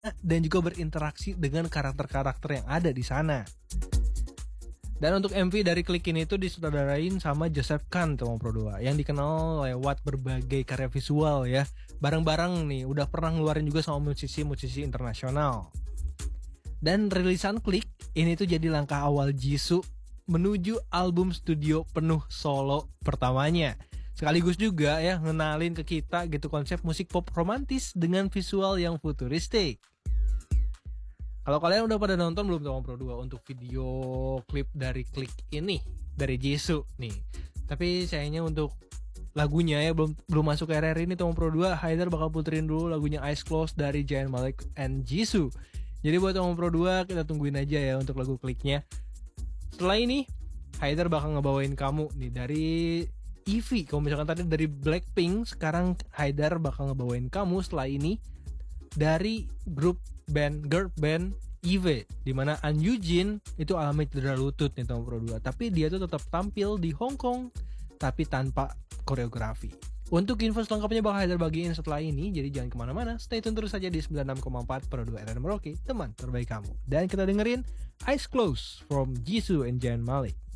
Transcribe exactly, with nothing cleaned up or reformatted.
dan juga berinteraksi dengan karakter-karakter yang ada di sana. Dan untuk M V dari Click ini itu disutradarain sama Joseph Kahn Teman Pro dua yang dikenal lewat berbagai karya visual ya. Bareng-bareng nih udah pernah ngeluarin juga sama musisi-musisi internasional. Dan rilisan Click ini tuh jadi langkah awal Jisoo menuju album studio penuh solo pertamanya. Sekaligus juga ya ngenalin ke kita gitu konsep musik pop romantis dengan visual yang futuristik. Kalau kalian udah pada nonton belum Teman Pro dua untuk video klip dari Click ini dari Jisoo nih. Tapi sayangnya untuk lagunya ya belum belum masuk ke R R ini Teman Pro dua. Haider bakal puterin dulu lagunya Eyes Closed dari Zayn Malik and Jisoo. Jadi buat Teman Pro dua kita tungguin aja ya untuk lagu Clicknya. Setelah ini Haider bakal ngebawain kamu nih dari Eevee. Kalau misalkan tadi dari Blackpink, sekarang Haider bakal ngebawain kamu setelah ini dari grup band girl band Eve, di mana An Yujin itu alami cedera lutut nih Teman Pro dua, tapi dia tuh tetap tampil di Hong Kong tapi tanpa koreografi. Untuk info selengkapnya bakal Haider bagiin setelah ini, jadi jangan kemana-mana, stay tune terus saja di sembilan puluh enam koma empat Pro dua R R Merauke, teman terbaik kamu. Dan kita dengerin Eyes Closed from Jisoo and Zayn Malik.